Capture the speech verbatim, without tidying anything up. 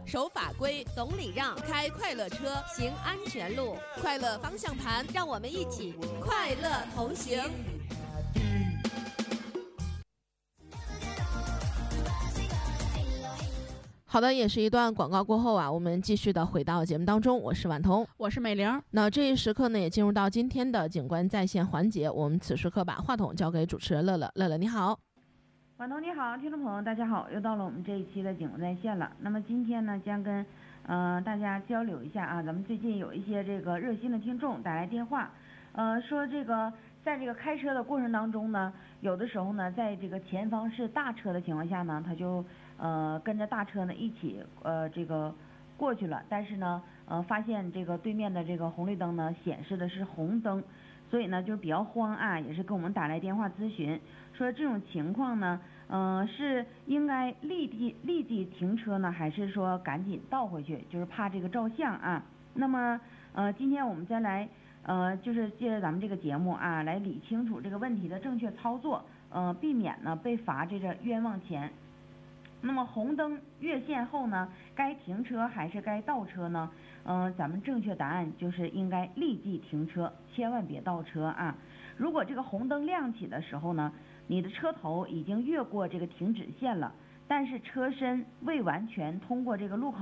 守法规， 懂礼让， 开快乐车， 行安全路， 快乐方向盘， 让我们一起快乐同行。好的，也是一段广告过后啊，我们继续的回到节目当中，我是婉彤， 我是美玲。 那这一时刻呢，也进入到今天的警官在线环节，我们此时刻把话筒交给主持人乐乐。乐乐你好。 婉彤你好，听众朋友大家好，又到了我们这一期的警官在线了。那么今天呢，将跟呃大家交流一下啊，咱们最近有一些这个热心的听众打来电话，呃说这个在这个开车的过程当中呢，有的时候呢，在这个前方是大车的情况下呢，他就呃跟着大车呢一起呃这个过去了，但是呢呃发现这个对面的这个红绿灯呢显示的是红灯，所以呢就是比较慌啊，也是跟我们打来电话咨询，说这种情况呢呃是应该立即立即停车呢，还是说赶紧倒回去，就是怕这个照相啊。那么呃今天我们再来呃就是借着咱们这个节目啊，来理清楚这个问题的正确操作，呃避免呢被罚这个冤枉钱。那么红灯越线后呢，该停车还是该倒车呢？嗯、呃，咱们正确答案就是应该立即停车，千万别倒车啊！如果这个红灯亮起的时候呢，你的车头已经越过这个停止线了，但是车身未完全通过这个路口